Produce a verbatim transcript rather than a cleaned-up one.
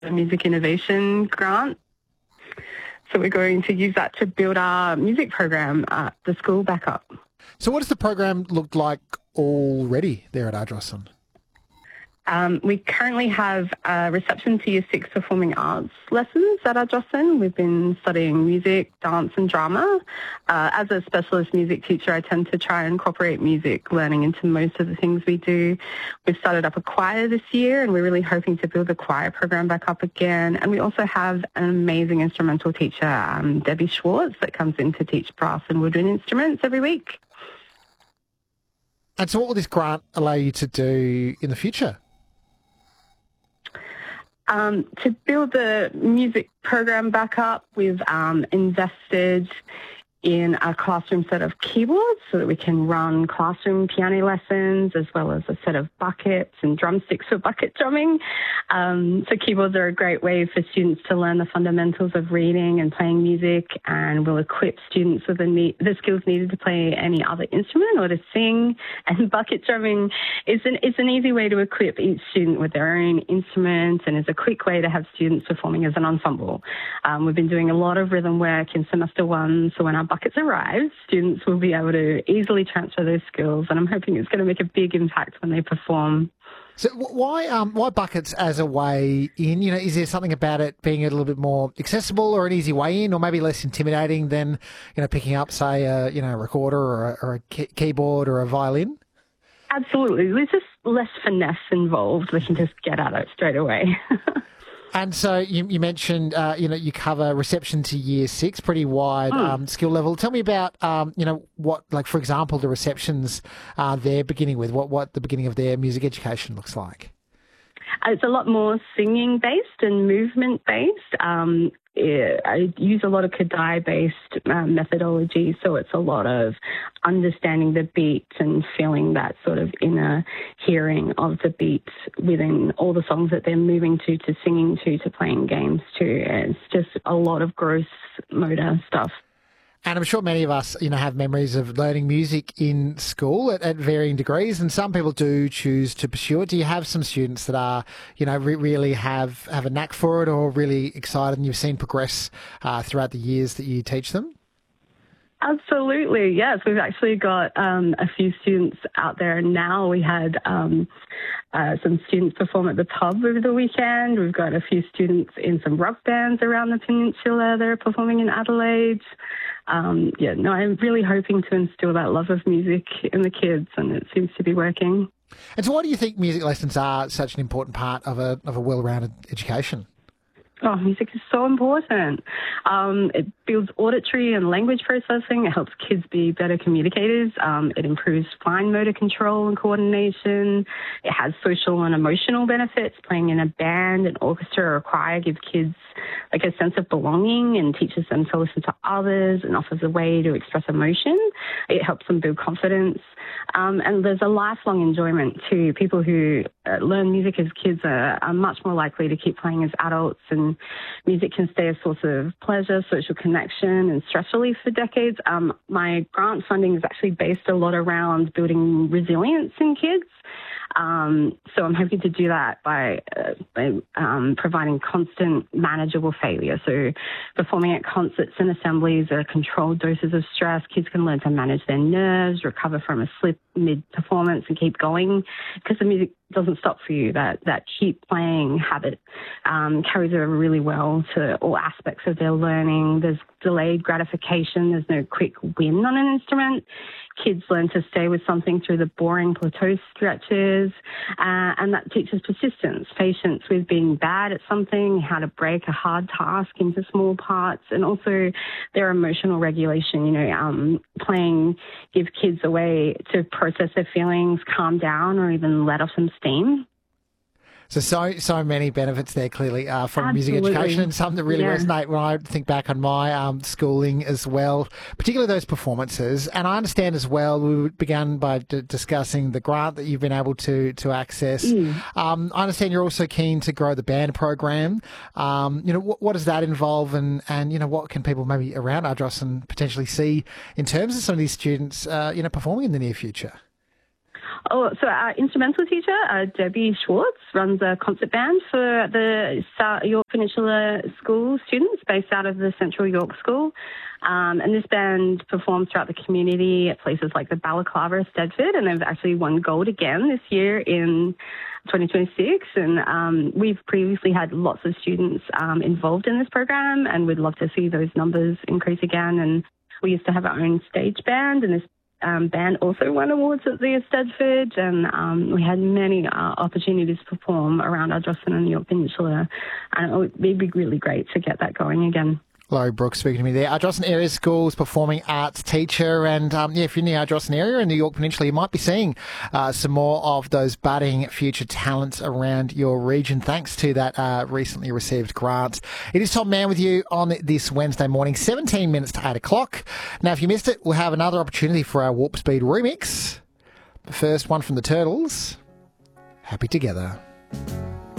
the Music Innovation Grant. So we're going to use that to build our music program at the school back up. So what does the program look like already there at Ardrossan? Um, we currently have a reception to Year six performing arts lessons at Ardrossan. We've been studying music, dance and drama. Uh, as a specialist music teacher, I tend to try and incorporate music learning into most of the things we do. We've started up a choir this year, and we're really hoping to build the choir program back up again. And we also have an amazing instrumental teacher, um, Debbie Schwartz, that comes in to teach brass and woodwind instruments every week. And so what will this grant allow you to do in the future? Um, to build the music program back up, we've um, invested in a classroom set of keyboards so that we can run classroom piano lessons, as well as a set of buckets and drumsticks for bucket drumming. Um, so keyboards are a great way for students to learn the fundamentals of reading and playing music, and will equip students with the, need, the skills needed to play any other instrument or to sing. And bucket drumming is an, is an easy way to equip each student with their own instrument, and is a quick way to have students performing as an ensemble. Um, we've been doing a lot of rhythm work in semester one, so when our buckets arrive, students will be able to easily transfer those skills, and I'm hoping it's going to make a big impact when they perform. So why um, why buckets as a way in? You know, is there something about it being a little bit more accessible or an easy way in, or maybe less intimidating than, you know, picking up, say, a, you know, a recorder or a, or a key- keyboard or a violin? Absolutely. There's just less finesse involved. We can just get at it straight away. And so you, you mentioned, uh, you know, you cover reception to year six, pretty wide mm. um, skill level. Tell me about, um, you know, what, like, for example, the receptions uh, they're beginning with, what, what the beginning of their music education looks like. It's a lot more singing-based and movement-based. Um, I use a lot of Kodály-based uh, methodology, so it's a lot of understanding the beat and feeling that sort of inner hearing of the beat within all the songs that they're moving to, to singing to, to playing games to. It's just a lot of gross motor stuff. And I'm sure many of us, you know, have memories of learning music in school at, at varying degrees, and some people do choose to pursue it. Do you have some students that are, you know, re- really have, have a knack for it, or really excited, and you've seen progress uh, throughout the years that you teach them? Absolutely, yes. We've actually got um, a few students out there now. We had um, uh, some students perform at the pub over the weekend. We've got a few students in some rock bands around the peninsula. They're performing in Adelaide. Um, yeah, no, I'm really hoping to instill that love of music in the kids, and it seems to be working. And so why do you think music lessons are such an important part of a of a well-rounded education? Oh, music is so important. Um, it builds auditory and language processing. It helps kids be better communicators. Um, it improves fine motor control and coordination. It has social and emotional benefits. Playing in a band, an orchestra, or a choir gives kids like a sense of belonging and teaches them to listen to others and offers a way to express emotion. It helps them build confidence. Um, and there's a lifelong enjoyment too. People who uh, learn music as kids are, are much more likely to keep playing as adults, and music can stay a source of pleasure, social connection, and stress relief for decades. Um, my grant funding is actually based a lot around building resilience in kids. Um, so I'm hoping to do that by, uh, by um, providing constant manageable failure. So performing at concerts and assemblies are controlled doses of stress. Kids can learn to manage their nerves, recover from a slip mid-performance, and keep going, because the music doesn't stop for you. That that keep playing habit um, carries over really well to all aspects of their learning. There's delayed gratification. There's no quick win on an instrument. Kids learn to stay with something through the boring plateau stretches, uh, and that teaches persistence, patience with being bad at something, how to break a hard task into small parts, and also their emotional regulation. You know, um, playing gives kids a way to process their feelings, calm down, or even let off some steam. So, so, so many benefits there, clearly, uh, from Absolutely. music education, and some that really yeah. resonate when I think back on my um, schooling as well, particularly those performances. And I understand as well, we began by d- discussing the grant that you've been able to to access. Mm. Um, I understand you're also keen to grow the band program. Um, you know, what, what does that involve, and, and, you know, what can people maybe around Ardrossan potentially see in terms of some of these students, uh, you know, performing in the near future? Oh, so our instrumental teacher, uh, Debbie Schwartz, runs a concert band for the South York Peninsula School students based out of the Central York School. Um, and this band performs throughout the community at places like the Balaclava, Stedford, and they've actually won gold again this year in twenty twenty-six. And um, we've previously had lots of students um, involved in this program, and we'd love to see those numbers increase again. And we used to have our own stage band, and this um, band also won awards at the Stedford, and um, we had many uh, opportunities to perform around our Ardrossan and York Peninsula, and it would be really great to get that going again. Laurie Brooks speaking to me there. Ardrossan Area Schools performing arts teacher, and um, yeah, if you're in the Ardrossan area in the York Peninsula, you might be seeing uh, some more of those budding future talents around your region thanks to that uh, recently received grant. It is Tom Mann with you on this Wednesday morning, seventeen minutes to eight o'clock. Now, if you missed it, we'll have another opportunity for our Warp Speed remix. The first one from the Turtles, Happy Together.